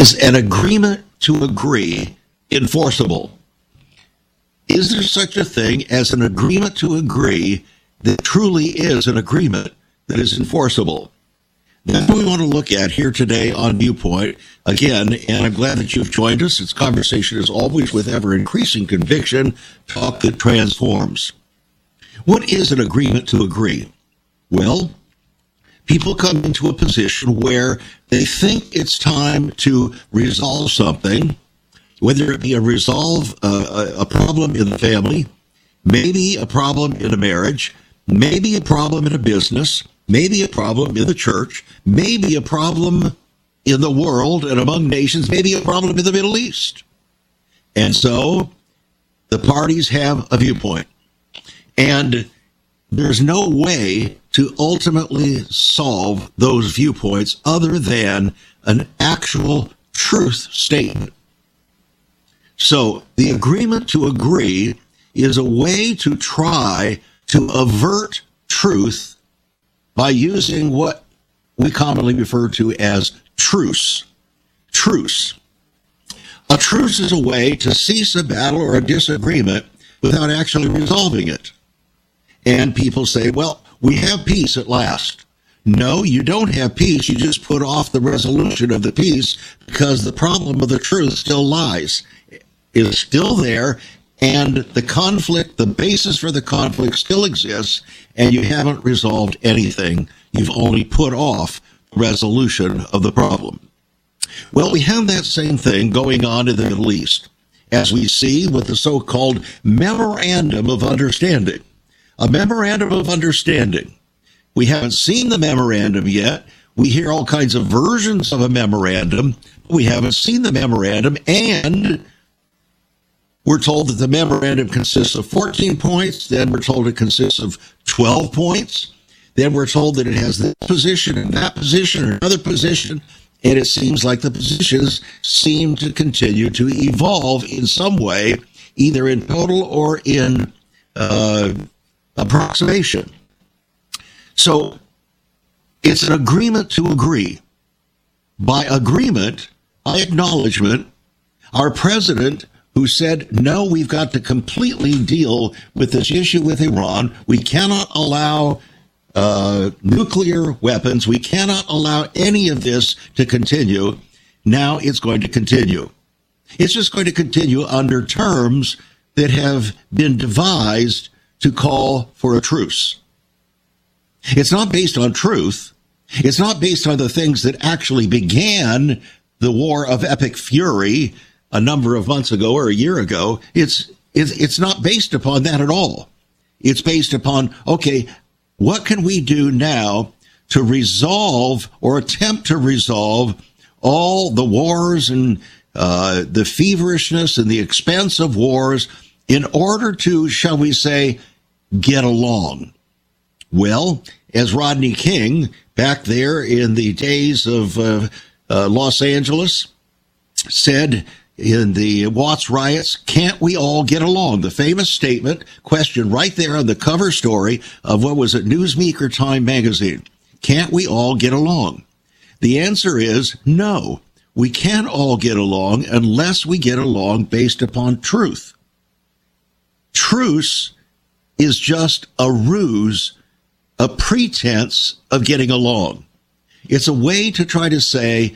Is an agreement to agree enforceable? Is there such a thing as an agreement to agree that truly is an agreement that is enforceable? That's what we want to look at here today on Viewpoint. Again, and I'm glad that you've joined us. It's conversation as always with ever-increasing conviction, talk that transforms. What is an agreement to agree? Well, people come into a position where they think it's time to resolve something, whether it be a problem in the family, maybe a problem in a marriage, maybe a problem in a business, maybe a problem in the church, maybe a problem in the world and among nations, maybe a problem in the Middle East. And so the parties have a viewpoint. And there's no way to ultimately solve those viewpoints other than an actual truth statement. So the agreement to agree is a way to try to avert truth by using what we commonly refer to as truce. Truce. A truce is a way to cease a battle or a disagreement without actually resolving it. And people say, well, we have peace at last. No, you don't have peace. You just put off the resolution of the peace because the problem of the truth still lies. Is still there, and the conflict, the basis for the conflict still exists, and you haven't resolved anything. You've only put off resolution of the problem. Well, we have that same thing going on in the Middle East, as we see with the so-called Memorandum of Understanding. A Memorandum of Understanding. We haven't seen the memorandum yet. We hear all kinds of versions of a memorandum. We haven't seen the memorandum, and we're told that the memorandum consists of 14 points. Then we're told it consists of 12 points. Then we're told that it has this position and that position or another position. And it seems like the positions seem to continue to evolve in some way, either in total or in approximation. So it's an agreement to agree. By agreement, by acknowledgement, our president, who said, no, we've got to completely deal with this issue with Iran. We cannot allow nuclear weapons. We cannot allow any of this to continue. Now it's going to continue. It's just going to continue under terms that have been devised to call for a truce. It's not based on truth. It's not based on the things that actually began the war of epic fury a number of months ago or a year ago. It's not based upon that at all. It's based upon, okay, what can we do now to resolve or attempt to resolve all the wars and the feverishness and the expense of wars in order to, shall we say, get along? Well, as Rodney King, back there in the days of Los Angeles, said in the Watts riots, can't we all get along? The famous statement, question right there on the cover story of what was it, Newsweek or Time magazine. Can't we all get along? The answer is no. We can't all get along unless we get along based upon truth. Truce is just a ruse, a pretense of getting along. It's a way to try to say,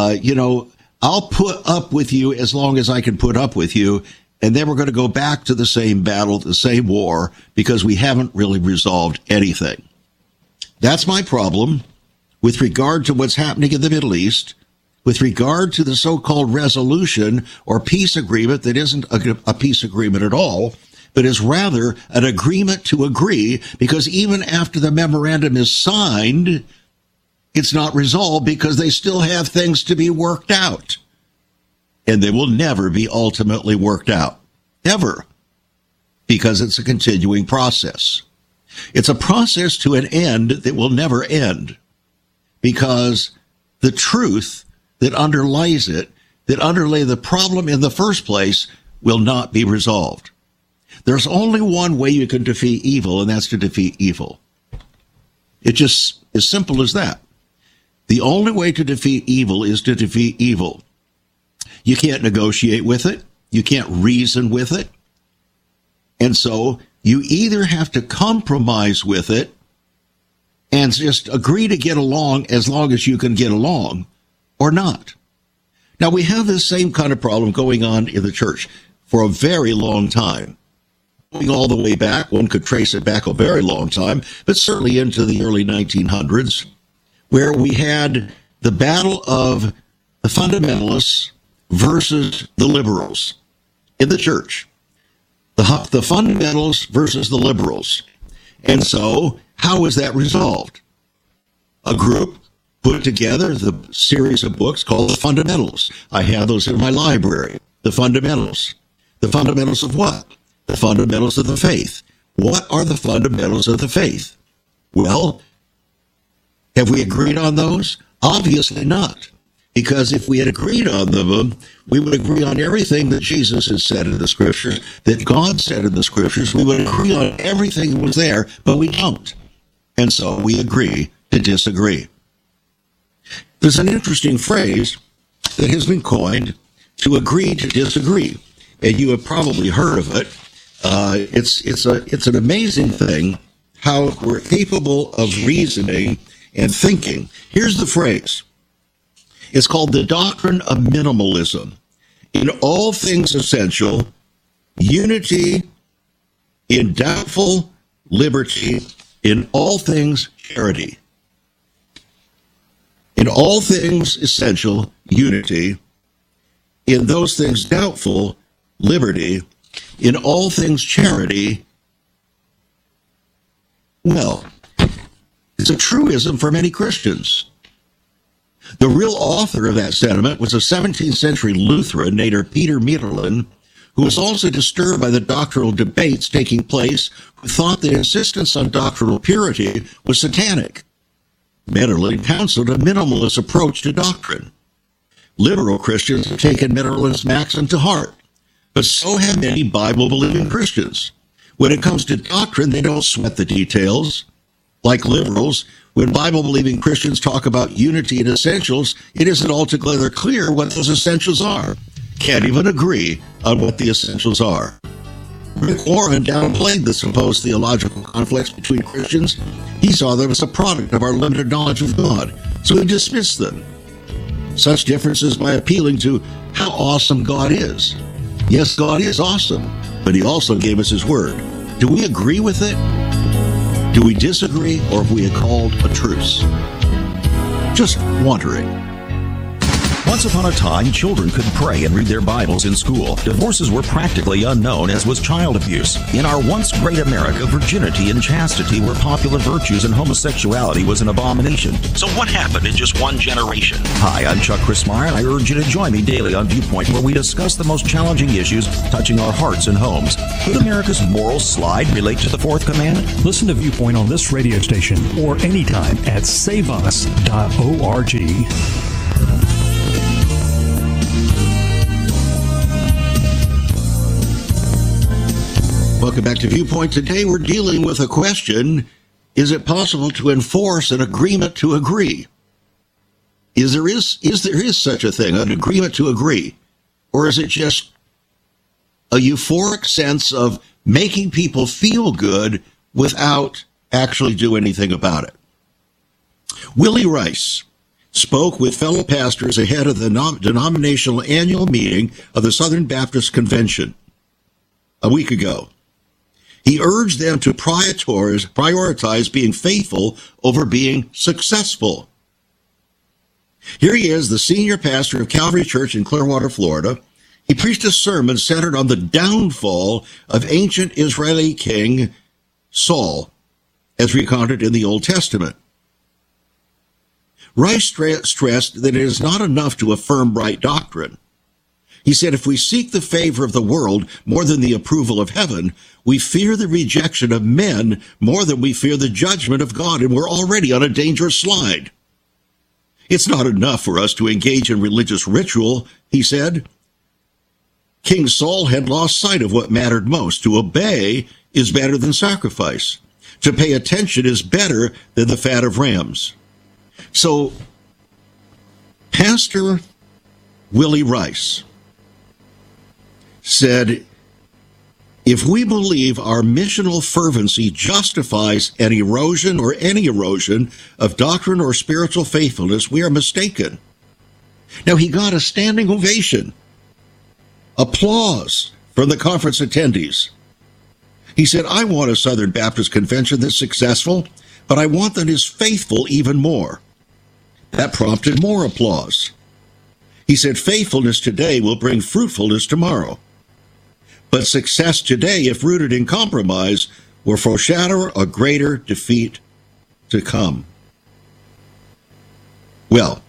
I'll put up with you as long as I can put up with you, and then we're going to go back to the same battle, the same war, because we haven't really resolved anything. That's my problem with regard to what's happening in the Middle East, with regard to the so-called resolution or peace agreement that isn't a peace agreement at all, but is rather an agreement to agree, because even after the memorandum is signed, it's not resolved because they still have things to be worked out. And they will never be ultimately worked out. Ever. Because it's a continuing process. It's a process to an end that will never end. Because the truth that underlies it, that underlay the problem in the first place, will not be resolved. There's only one way you can defeat evil, and that's to defeat evil. It's just as simple as that. The only way to defeat evil is to defeat evil. You can't negotiate with it. You can't reason with it. And so you either have to compromise with it and just agree to get along as long as you can get along, or not. Now, we have this same kind of problem going on in the church for a very long time. Going all the way back, one could trace it back a very long time, but certainly into the early 1900s, where we had the battle of the fundamentalists versus the liberals in the church. The fundamentalists versus the liberals. And so, how was that resolved? A group put together the series of books called The Fundamentals. I have those in my library. The Fundamentals. The fundamentals of what? The fundamentals of the faith. What are the fundamentals of the faith? Well, have we agreed on those? Obviously not. Because if we had agreed on them, we would agree on everything that Jesus has said in the Scriptures, that God said in the Scriptures. We would agree on everything that was there, but we don't. And so we agree to disagree. There's an interesting phrase that has been coined, to agree to disagree. And you have probably heard of it. It's an amazing thing how we're capable of reasoning and thinking. Here's the phrase. It's called the doctrine of minimalism. In all things essential, unity; in doubtful, liberty; in all things, charity. In all things essential, unity; in those things doubtful, liberty; in all things, charity. Well, it's a truism for many Christians. The real author of that sentiment was a 17th century Lutheran named Peter Mitterlin, who was also disturbed by the doctrinal debates taking place, who thought that insistence on doctrinal purity was satanic. Mitterlin counseled a minimalist approach to doctrine. Liberal Christians have taken Mitterlin's maxim to heart, but so have many Bible-believing Christians. When it comes to doctrine, they don't sweat the details. Like liberals, when Bible-believing Christians talk about unity and essentials, it isn't altogether clear what those essentials are. Can't even agree on what the essentials are. Rick Warren downplayed the supposed theological conflicts between Christians. He saw them as a product of our limited knowledge of God, so he dismissed them. Such differences by appealing to how awesome God is. Yes, God is awesome, but he also gave us his word. Do we agree with it? Do we disagree, or have we called a truce? Just wondering. Once upon a time, children could pray and read their Bibles in school. Divorces were practically unknown, as was child abuse. In our once great America, virginity and chastity were popular virtues and homosexuality was an abomination. So what happened in just one generation? Hi, I'm Chuck Crismier, and I urge you to join me daily on Viewpoint, where we discuss the most challenging issues touching our hearts and homes. Could America's moral slide relate to the fourth commandment? Listen to Viewpoint on this radio station or anytime at saveus.org. Welcome back to Viewpoint. Today we're dealing with a question: is it possible to enforce an agreement to agree? Is there such a thing, an agreement to agree? Or is it just a euphoric sense of making people feel good without actually doing anything about it? Willie Rice spoke with fellow pastors ahead of the denominational annual meeting of the Southern Baptist Convention a week ago. He urged them to prioritize being faithful over being successful. Here he is, the senior pastor of Calvary Church in Clearwater, Florida. He preached a sermon centered on the downfall of ancient Israeli king Saul, as recounted in the Old Testament. Rice stressed that it is not enough to affirm right doctrine. He said, if we seek the favor of the world more than the approval of heaven, we fear the rejection of men more than we fear the judgment of God, and we're already on a dangerous slide. It's not enough for us to engage in religious ritual, he said. King Saul had lost sight of what mattered most. To obey is better than sacrifice. To pay attention is better than the fat of rams. So, Pastor Willie Rice said, if we believe our missional fervency justifies an erosion or any erosion of doctrine or spiritual faithfulness, we are mistaken. Now, he got a standing ovation, applause from the conference attendees. He said, I want a Southern Baptist Convention that's successful, but I want that is faithful even more. That prompted more applause. He said, faithfulness today will bring fruitfulness tomorrow. But success today, if rooted in compromise, will foreshadow a greater defeat to come. Well,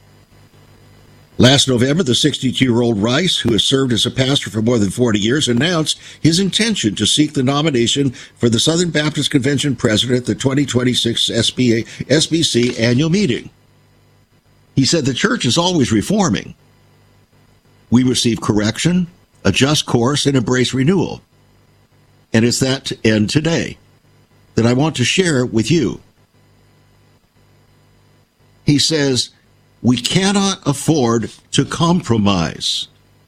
last November, the 62-year-old Rice, who has served as a pastor for more than 40 years, announced his intention to seek the nomination for the Southern Baptist Convention president at the 2026 SBC annual meeting. He said, the church is always reforming. We receive correction, adjust course, and embrace renewal. And it's that end today that I want to share with you. He says, we cannot afford to compromise.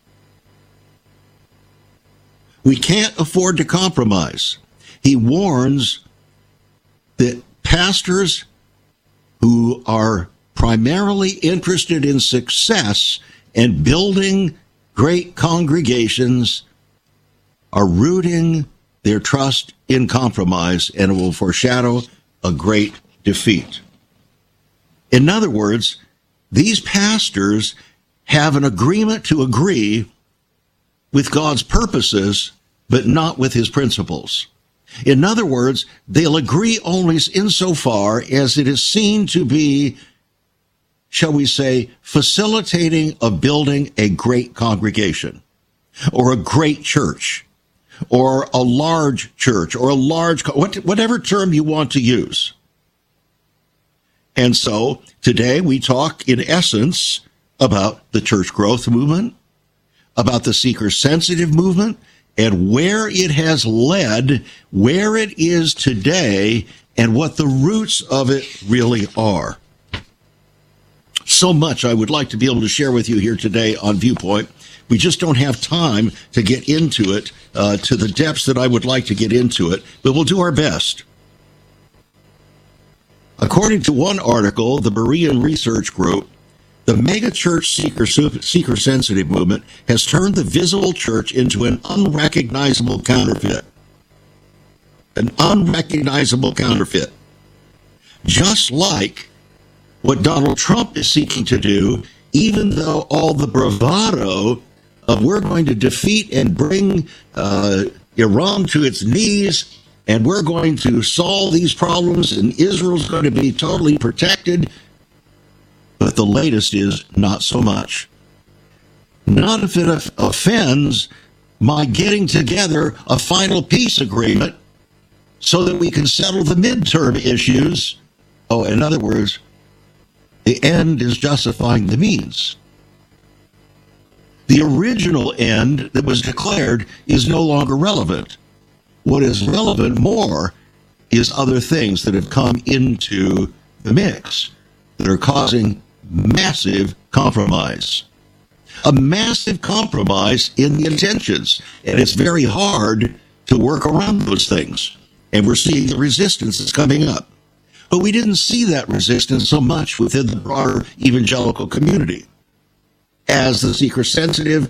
We can't afford to compromise. He warns that pastors who are primarily interested in success and building great congregations are rooting their trust in compromise, and it will foreshadow a great defeat. In other words, these pastors have an agreement to agree with God's purposes, but not with his principles. In other words, they'll agree only insofar as it is seen to be, shall we say, facilitating of building a great congregation, or a great church, or a large church, or a large, whatever term you want to use. And so today we talk in essence about the church growth movement, about the seeker-sensitive movement, and where it has led, where it is today, and what the roots of it really are. So much I would like to be able to share with you here today on Viewpoint. We just don't have time to get into it to the depths that I would like to get into it, but we'll do our best. According to one article, the Berean Research Group, the megachurch seeker-sensitive movement has turned the visible church into an unrecognizable counterfeit. An unrecognizable counterfeit. Just like what Donald Trump is seeking to do, even though all the bravado of we're going to defeat and bring Iran to its knees, and we're going to solve these problems, and Israel's going to be totally protected. But the latest is not so much. Not if it offends my getting together a final peace agreement so that we can settle the midterm issues. Oh, in other words, the end is justifying the means. The original end that was declared is no longer relevant. What is relevant more is other things that have come into the mix that are causing massive compromise. A massive compromise in the intentions. And it's very hard to work around those things. And we're seeing the resistance that's coming up. But we didn't see that resistance so much within the broader evangelical community. As the seeker-sensitive,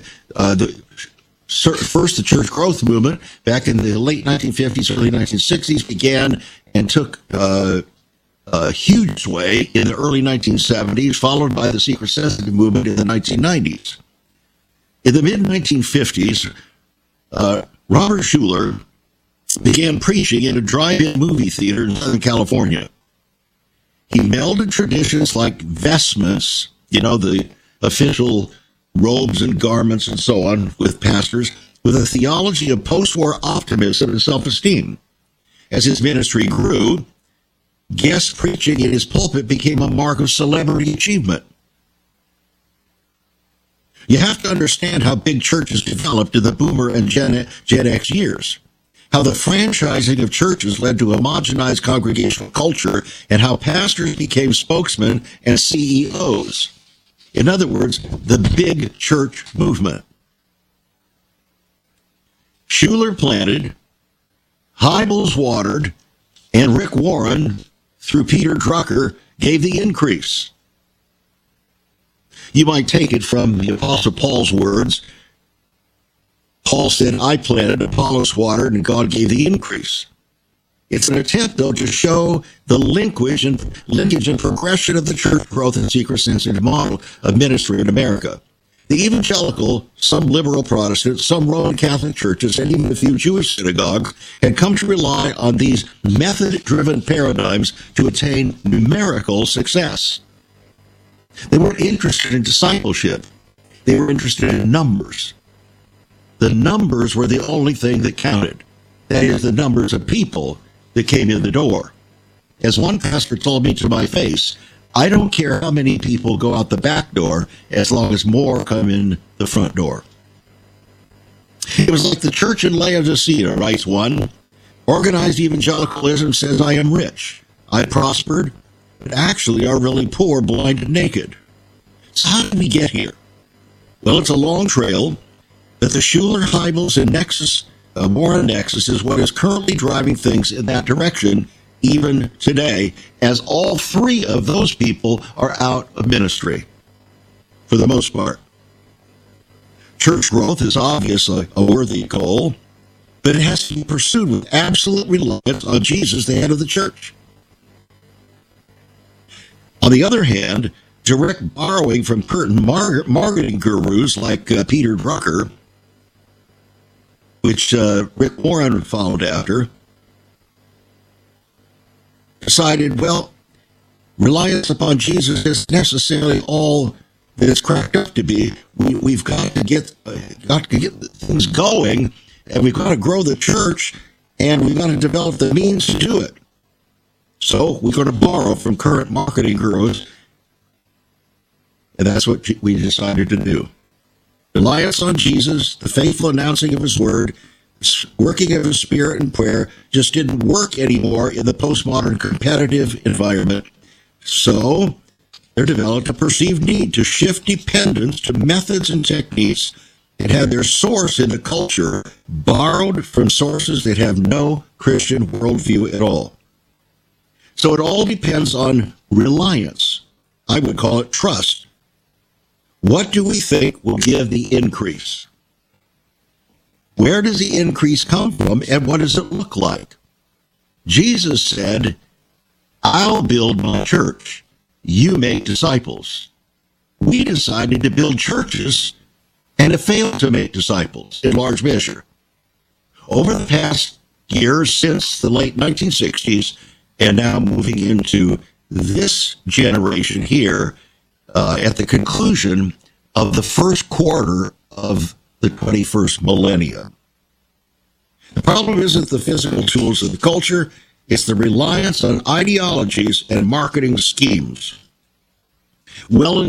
first the church growth movement back in the late 1950s, early 1960s began and took a huge sway in the early 1970s, followed by the seeker-sensitive movement in the 1990s. In the mid-1950s, Robert Schuller began preaching in a drive-in movie theater in Southern California. He melded traditions like vestments, the official robes and garments and so on with pastors, with a theology of post-war optimism and self-esteem. As his ministry grew, guest preaching in his pulpit became a mark of celebrity achievement. You have to understand how big churches developed in the Boomer and Gen X years, how the franchising of churches led to homogenized congregational culture, and how pastors became spokesmen and CEOs. In other words, the big church movement. Schuller planted, Hybels watered, and Rick Warren, through Peter Drucker, gave the increase. You might take it from the Apostle Paul's words. Paul said, I planted, Apollos watered, and God gave the increase. It's an attempt, though, to show the linkage and progression of the church growth and seeker-sensitive model of ministry in America. The evangelical, some liberal Protestants, some Roman Catholic churches, and even a few Jewish synagogues had come to rely on these method-driven paradigms to attain numerical success. They weren't interested in discipleship. They were interested in numbers. The numbers were the only thing that counted. That is, the numbers of people that came in the door. As one pastor told me to my face, I don't care how many people go out the back door as long as more come in the front door. It was like the church in Laodicea, writes one. Organized evangelicalism says I am rich, I prospered, but actually are really poor, blind, and naked. So how did we get here? Well, it's a long trail, but the Schuller, Hybels, and Warren nexus is what is currently driving things in that direction even today, as all three of those people are out of ministry, for the most part. Church growth is obviously a worthy goal, but it has to be pursued with absolute reliance on Jesus, the head of the church. On the other hand, direct borrowing from current marketing gurus like Peter Drucker, which Rick Warren followed after, decided, well, reliance upon Jesus isn't necessarily all that it's cracked up to be. We've got to get things going, and we've got to grow the church, and we've got to develop the means to do it. So we're going to borrow from current marketing gurus, and that's what we decided to do. Reliance on Jesus, the faithful announcing of his word, working of his spirit and prayer just didn't work anymore in the postmodern competitive environment. So there developed a perceived need to shift dependence to methods and techniques that had their source in a culture borrowed from sources that have no Christian worldview at all. So it all depends on reliance. I would call it trust. What do we think will give the increase? Where does the increase come from, and what does it look like? Jesus said, I'll build my church. You make disciples. We decided to build churches and have failed to make disciples in large measure. Over the past years, since the late 1960s, and now moving into this generation here, at the conclusion of the first quarter of the 21st millennium. The problem isn't the physical tools of the culture, it's the reliance on ideologies and marketing schemes. Well